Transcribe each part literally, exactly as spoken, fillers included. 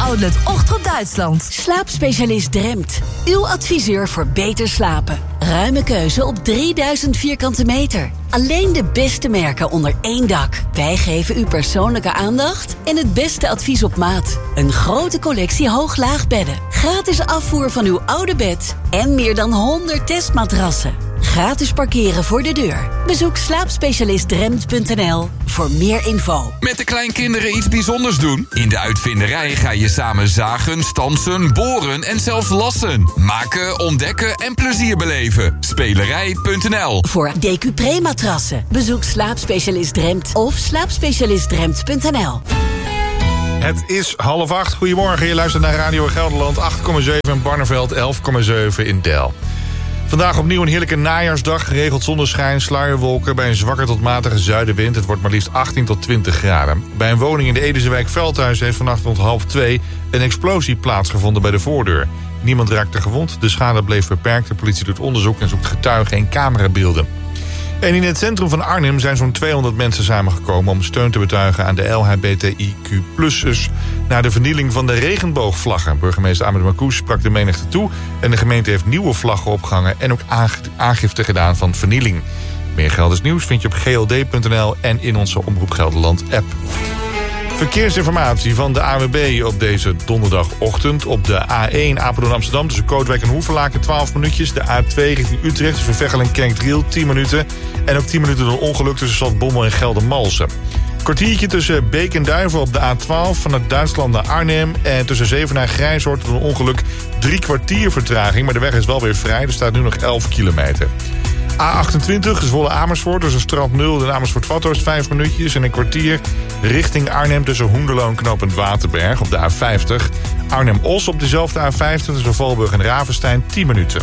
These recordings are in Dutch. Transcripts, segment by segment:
Outlet Ochtrop Duitsland. Slaapspecialist Dremt. Uw adviseur voor beter slapen. Ruime keuze op drieduizend vierkante meter. Alleen de beste merken onder één dak. Wij geven u persoonlijke aandacht en het beste advies op maat. Een grote collectie hoog-laagbedden. Gratis afvoer van uw oude bed. En meer dan honderd testmatrassen. Gratis parkeren voor de deur. Bezoek slaapspecialist dremt punt n l voor meer info. Met de kleinkinderen iets bijzonders doen? In de uitvinderij ga je samen zagen, stansen, boren en zelfs lassen. Maken, ontdekken en plezier beleven. Spelerij punt n l. Voor Decupré-matrassen. Bezoek slaapspecialist Dremt of slaapspecialist dremt punt n l. Het is half acht. Goedemorgen, je luistert naar Radio Gelderland. acht komma zeven in Barneveld, elf komma zeven in Del. Vandaag opnieuw een heerlijke najaarsdag. Geregeld zonneschijn, sluierwolken bij een zwakke tot matige zuidenwind. Het wordt maar liefst achttien tot twintig graden. Bij een woning in de Edesewijk Veldhuis heeft vannacht rond half twee een explosie plaatsgevonden bij de voordeur. Niemand raakte gewond, de schade bleef beperkt. De politie doet onderzoek en zoekt getuigen en camerabeelden. En in het centrum van Arnhem zijn zo'n tweehonderd mensen samengekomen om steun te betuigen aan de L H B T I Q plus-ers na de vernieling van de regenboogvlaggen. Burgemeester Ahmed Marcouch sprak de menigte toe en de gemeente heeft nieuwe vlaggen opgehangen en ook aangifte gedaan van vernieling. Meer Gelders nieuws vind je op g l d punt n l en in onze Omroep Gelderland app. Verkeersinformatie van de A N W B op deze donderdagochtend. Op de A één Apeldoorn-Amsterdam tussen Kootwijk en Hoevelaken twaalf minuutjes. De A twee richting Utrecht tussen Veghel en Kerkdriel tien minuten. En ook tien minuten door een ongeluk tussen Zaltbommel en Geldermalsen. Kwartiertje tussen Beek en Duiven op de A twaalf vanuit Duitsland naar Arnhem. En tussen Zevenaar en Grijshoort door een ongeluk drie kwartier vertraging. Maar de weg is wel weer vrij, er staat nu nog elf kilometer. A achtentwintig, Zwolle Amersfoort, tussen Strand nul en Amersfoort-Vathorst vijf minuutjes en een kwartier richting Arnhem tussen Hoenderloo en knooppunt Waterberg op de A vijftig. Arnhem-Os op dezelfde A vijftig tussen Valburg en Ravenstein tien minuten.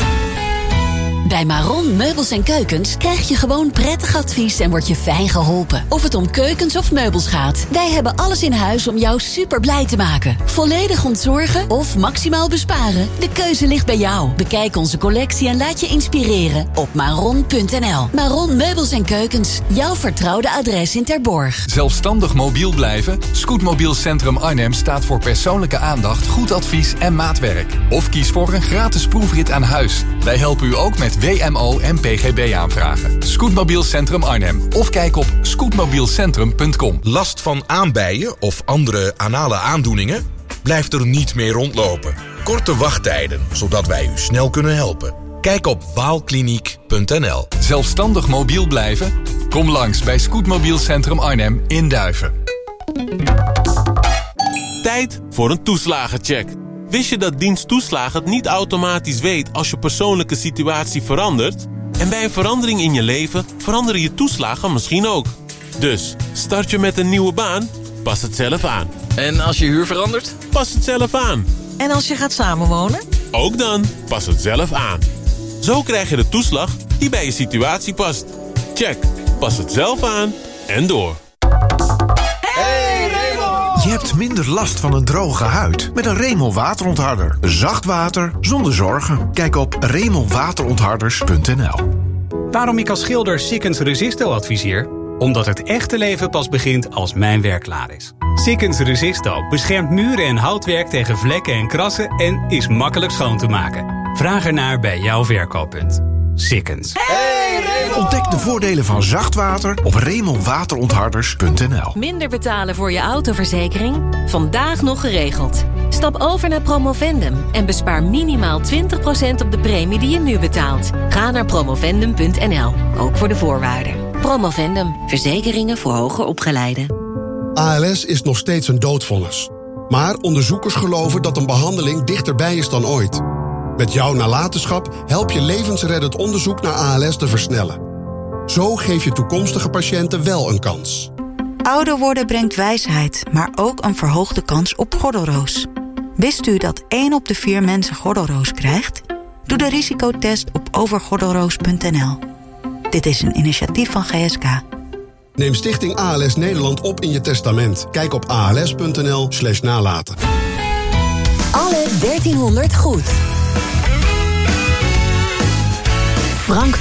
Bij Maron Meubels en Keukens krijg je gewoon prettig advies en word je fijn geholpen. Of het om keukens of meubels gaat. Wij hebben alles in huis om jou super blij te maken. Volledig ontzorgen of maximaal besparen? De keuze ligt bij jou. Bekijk onze collectie en laat je inspireren op maron punt n l. Maron Meubels en Keukens. Jouw vertrouwde adres in Terborg. Zelfstandig mobiel blijven? Scootmobiel Centrum Arnhem staat voor persoonlijke aandacht, goed advies en maatwerk. Of kies voor een gratis proefrit aan huis. Wij helpen u ook met W M O en P G B aanvragen. Scootmobiel Centrum Arnhem. Of kijk op scootmobielcentrum punt com. Last van aanbijen of andere anale aandoeningen? Blijf er niet meer rondlopen. Korte wachttijden, zodat wij u snel kunnen helpen. Kijk op waalkliniek punt n l. Zelfstandig mobiel blijven? Kom langs bij Scootmobiel Centrum Arnhem in Duiven. Tijd voor een toeslagencheck. Wist je dat dienst toeslagen het niet automatisch weet als je persoonlijke situatie verandert? En bij een verandering in je leven veranderen je toeslagen misschien ook. Dus, start je met een nieuwe baan? Pas het zelf aan. En als je huur verandert? Pas het zelf aan. En als je gaat samenwonen? Ook dan, pas het zelf aan. Zo krijg je de toeslag die bij je situatie past. Check, pas het zelf aan en door. Je hebt minder last van een droge huid met een Remel waterontharder. Zacht water zonder zorgen. Kijk op remel waterontharders punt n l. Waarom ik als schilder Sikkens Resisto adviseer? Omdat het echte leven pas begint als mijn werk klaar is. Sikkens Resisto beschermt muren en houtwerk tegen vlekken en krassen en is makkelijk schoon te maken. Vraag ernaar bij jouw verkooppunt. Sikkens. Hey, ontdek de voordelen van zacht water op remel waterontharders punt n l. Minder betalen voor je autoverzekering? Vandaag nog geregeld. Stap over naar Promovendum en bespaar minimaal twintig procent op de premie die je nu betaalt. Ga naar promovendum punt n l, ook voor de voorwaarden. Promovendum, verzekeringen voor hoger opgeleiden. A L S is nog steeds een doodvonnis. Maar onderzoekers geloven dat een behandeling dichterbij is dan ooit. Met jouw nalatenschap help je levensreddend onderzoek naar A L S te versnellen. Zo geef je toekomstige patiënten wel een kans. Ouder worden brengt wijsheid, maar ook een verhoogde kans op gordelroos. Wist u dat één op de vier mensen gordelroos krijgt? Doe de risicotest op overgordelroos punt n l. Dit is een initiatief van G S K. Neem Stichting A L S Nederland op in je testament. Kijk op a l s punt n l slash nalaten. Alle dertienhonderd goed. Frank